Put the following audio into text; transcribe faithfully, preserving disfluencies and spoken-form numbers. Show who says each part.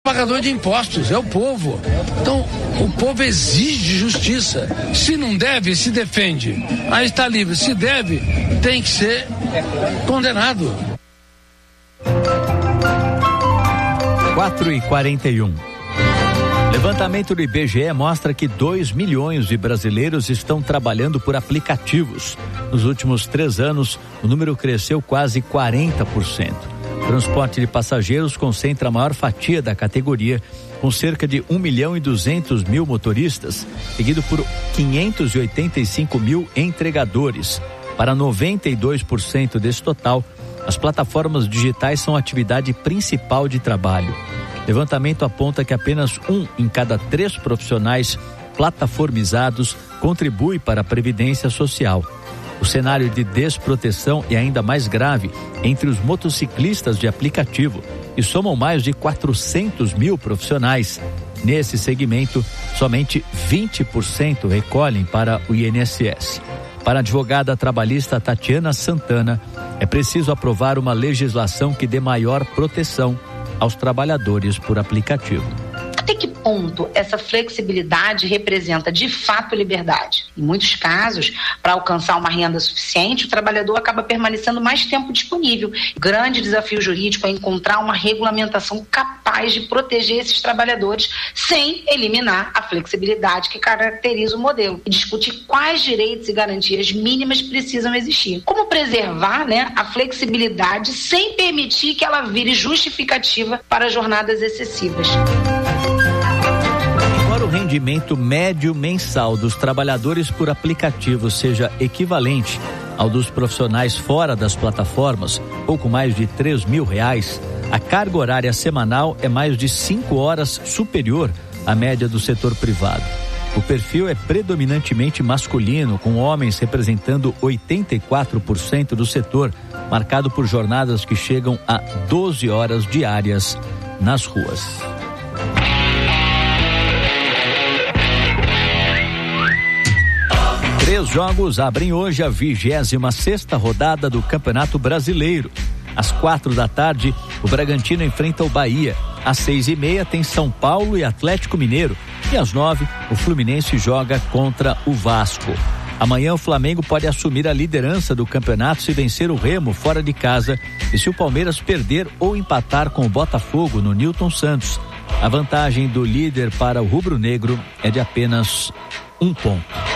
Speaker 1: Pagador de impostos, é o povo. Então, o povo exige justiça. Se não deve, se defende. Aí está livre. Se deve, tem que ser condenado.
Speaker 2: quatro e quarenta e um. Levantamento do I B G E mostra que dois milhões de brasileiros estão trabalhando por aplicativos. Nos últimos três anos, o número cresceu quase quarenta por cento. Transporte de passageiros concentra a maior fatia da categoria, com cerca de um milhão e duzentos mil motoristas, seguido por quinhentos e oitenta e cinco mil entregadores. Para noventa e dois por cento desse total, as plataformas digitais são a atividade principal de trabalho. Levantamento aponta que apenas um em cada três profissionais plataformizados contribui para a Previdência Social. O cenário de desproteção é ainda mais grave entre os motociclistas de aplicativo, que somam mais de quatrocentos mil profissionais. Nesse segmento, somente vinte por cento recolhem para o I N S S. Para a advogada trabalhista Tatiana Santana, é preciso aprovar uma legislação que dê maior proteção aos trabalhadores por aplicativo.
Speaker 3: Até que ponto essa flexibilidade representa de fato liberdade? Em muitos casos, para alcançar uma renda suficiente, o trabalhador acaba permanecendo mais tempo disponível. O grande desafio jurídico é encontrar uma regulamentação capaz de proteger esses trabalhadores sem eliminar a flexibilidade que caracteriza o modelo e discutir quais direitos e garantias mínimas precisam existir. Como preservar, né, a flexibilidade sem permitir que ela vire justificativa para jornadas excessivas.
Speaker 2: Embora o rendimento médio mensal dos trabalhadores por aplicativo seja equivalente ao dos profissionais fora das plataformas, pouco mais de três mil reais, a carga horária semanal é mais de cinco horas superior à média do setor privado. O perfil é predominantemente masculino, com homens representando oitenta e quatro por cento do setor, marcado por jornadas que chegam a doze horas diárias nas ruas. Três jogos abrem hoje a vigésima sexta rodada do Campeonato Brasileiro. Às quatro da tarde, o Bragantino enfrenta o Bahia. Às seis e meia tem São Paulo e Atlético Mineiro. E às nove, o Fluminense joga contra o Vasco. Amanhã o Flamengo pode assumir a liderança do campeonato se vencer o Remo fora de casa e se o Palmeiras perder ou empatar com o Botafogo no Newton Santos. A vantagem do líder para o rubro-negro é de apenas um ponto.